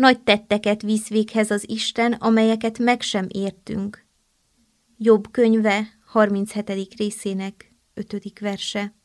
Nagy tetteket visz véghez az Isten, amelyeket meg sem értünk. Jobb könyve, 37. részének 5. verse.